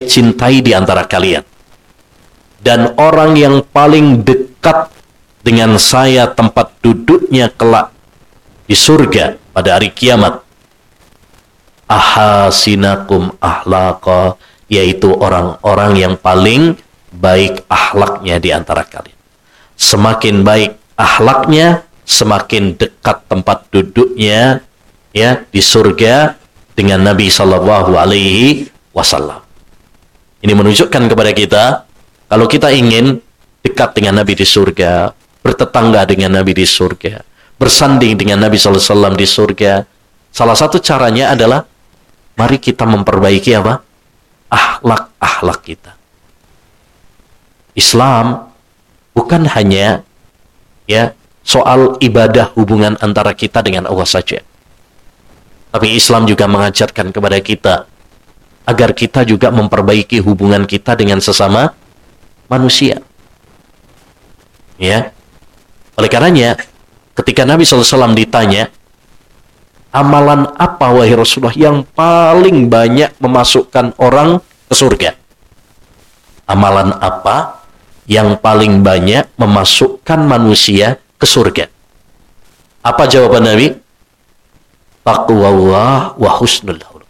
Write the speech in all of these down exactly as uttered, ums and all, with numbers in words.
cintai di antara kalian. Dan orang yang paling dekat dengan saya tempat duduknya kelak di surga pada hari kiamat, ahasinakum ahlaqa, yaitu orang-orang yang paling baik akhlaknya di antara kalian. Semakin baik akhlaknya, semakin dekat tempat duduknya ya di surga dengan Nabi Shallallahu Alaihi Wasallam. Ini menunjukkan kepada kita, kalau kita ingin dekat dengan Nabi di surga, bertetangga dengan Nabi di surga, bersanding dengan Nabi Shallallahu Alaihi Wasallam di surga, salah satu caranya adalah mari kita memperbaiki apa? Akhlak-akhlak kita. Islam bukan hanya ya soal ibadah hubungan antara kita dengan Allah saja. Tapi Islam juga mengajarkan kepada kita agar kita juga memperbaiki hubungan kita dengan sesama manusia. Ya. Oleh karenanya, ketika Nabi shallallahu alaihi wasallam ditanya, amalan apa wahai Rasulullah yang paling banyak memasukkan orang ke surga? Amalan apa yang paling banyak memasukkan manusia ke surga? Apa jawaban Nabi? Taqwallah wa husnul khuluq.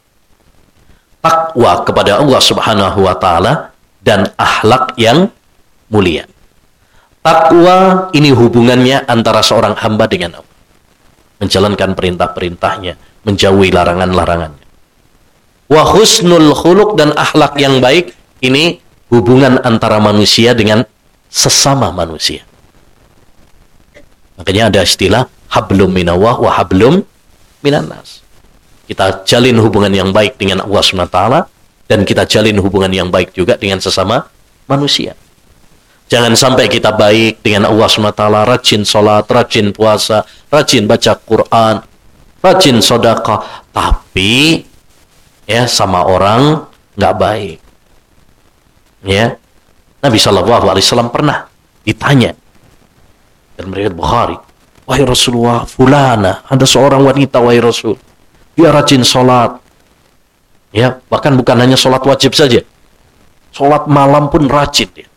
Takwa kepada Allah Subhanahu wa taala dan akhlak yang mulia. Takwa ini hubungannya antara seorang hamba dengan Allah, menjalankan perintah-perintahnya, menjauhi larangan-larangannya. Wa husnul khuluq, dan akhlak yang baik ini hubungan antara manusia dengan sesama manusia. Makanya ada istilah hablum minallah wa hablum minannas. Kita jalin hubungan yang baik dengan Allah subhanahu wa taala, dan kita jalin hubungan yang baik juga dengan sesama manusia. Jangan sampai kita baik dengan Allah subhanahu wa taala, rajin sholat, rajin puasa, rajin baca Quran, rajin sedekah, tapi ya sama orang nggak baik. Ya, Nabi Shallallahu Alaihi Wasallam pernah ditanya dan meriwayat Bukhari, wahai Rasulullah, fulana, ada seorang wanita wahai Rasul, dia rajin sholat, ya bahkan bukan hanya sholat wajib saja, sholat malam pun rajin ya.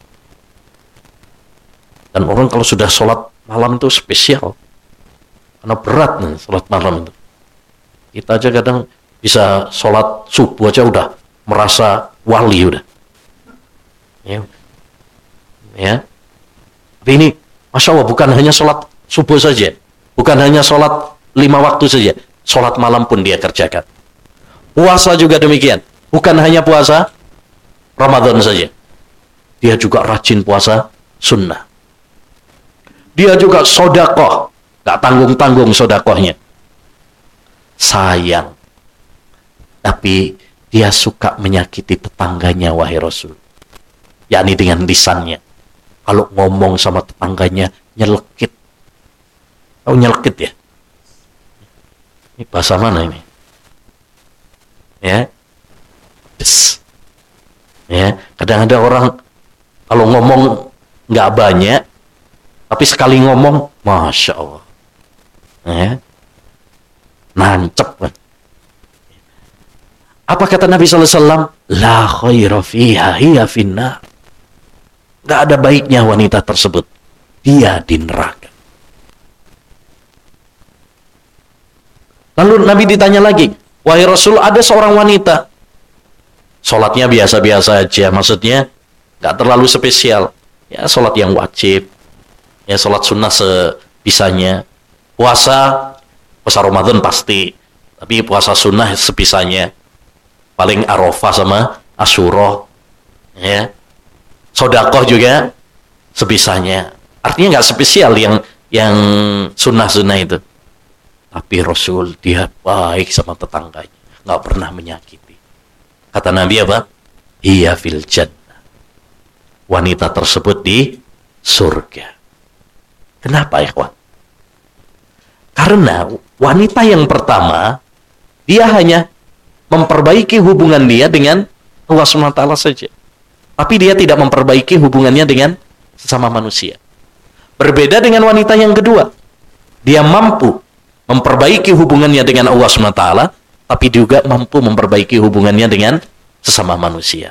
Dan orang kalau sudah sholat malam itu spesial, karena berat nih sholat malam itu. Kita aja kadang bisa sholat subuh aja udah merasa wali udah. Ya, ya. Tapi ini, masya Allah, bukan hanya sholat subuh saja, bukan hanya sholat lima waktu saja, sholat malam pun dia kerjakan. Puasa juga demikian, bukan hanya puasa Ramadan saja, dia juga rajin puasa sunnah. Dia juga sodakoh, gak tanggung-tanggung sodakohnya. Sayang, tapi dia suka menyakiti tetangganya wahai Rasul, yakni dengan lisannya. Kalau ngomong sama tetangganya nyelekit. Tahu nyelekit ya? Ini bahasa mana ini? Ya. Des. Ya, kadang ada orang kalau ngomong nggak banyak, tapi sekali ngomong, masya Allah, ya, nancep kan. Apa kata Nabi Sallallahu Alaihi Wasallam? La khaira fiha hiya finnar. Gak ada baiknya wanita tersebut, dia di neraka. Lalu Nabi ditanya lagi, wahai Rasul, ada seorang wanita, sholatnya biasa-biasa aja, maksudnya gak terlalu spesial, ya sholat yang wajib, ya sholat sunnah sebisanya, puasa puasa Ramadan pasti, tapi puasa sunnah sebisanya, paling Arafah sama Asyura, ya, sodakoh juga sebisanya. Artinya nggak spesial yang yang sunnah-sunnah itu, tapi Rasul dia baik sama tetangganya, nggak pernah menyakiti. Kata Nabi apa? Iya fil jannah, wanita tersebut di surga. Kenapa ikhwan? Karena wanita yang pertama, dia hanya memperbaiki hubungan dia dengan Allah subhanahu wa taala saja, tapi dia tidak memperbaiki hubungannya dengan sesama manusia. Berbeda dengan wanita yang kedua, dia mampu memperbaiki hubungannya dengan Allah subhanahu wa taala, tapi juga mampu memperbaiki hubungannya dengan sesama manusia.